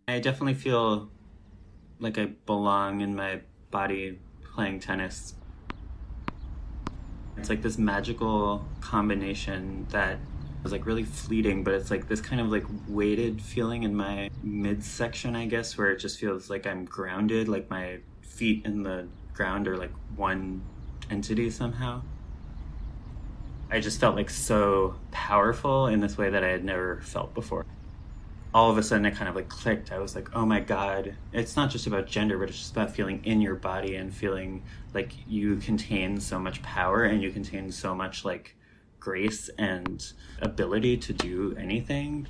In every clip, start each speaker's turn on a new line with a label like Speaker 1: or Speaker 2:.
Speaker 1: I definitely feel like I belong in my body playing tennis. It's like this magical combination that is like really fleeting, but it's like this kind of like weighted feeling in my midsection, I guess, where it just feels like I'm grounded, like my feet in the ground are like one entity somehow. I just felt like so powerful in this way that I had never felt before. All of a sudden it kind of like clicked. I was like, oh my God, it's not just about gender, but it's just about feeling in your body and feeling like you contain so much power and you contain so much like grace and ability to do anything.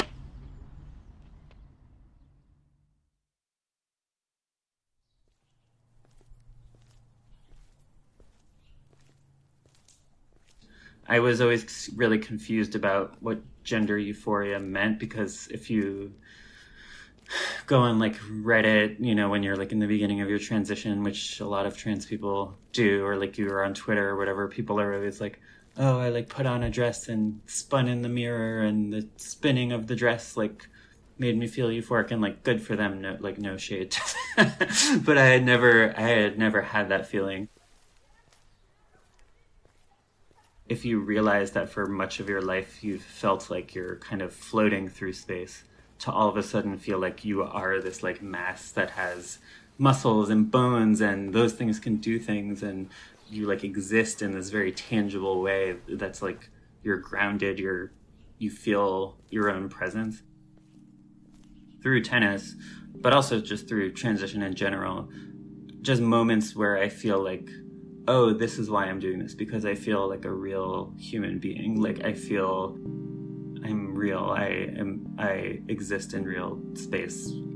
Speaker 1: I was always really confused about what gender euphoria meant, because if you go on like Reddit, you know, when you're like in the beginning of your transition, which a lot of trans people do, or like you are on Twitter or whatever, people are always like, oh, I like put on a dress and spun in the mirror, and the spinning of the dress like made me feel euphoric, and like good for them, no, like no shade. But I had never had that feeling. If you realize that for much of your life you've felt like you're kind of floating through space, to all of a sudden feel like you are this like mass that has muscles and bones and those things can do things, and you like exist in this very tangible way that's like you're grounded, you feel your own presence through tennis, but also just through transition in general. Just moments where I feel like, oh, this is why I'm doing this, because I feel like a real human being. Like I feel I'm real. I exist in real space.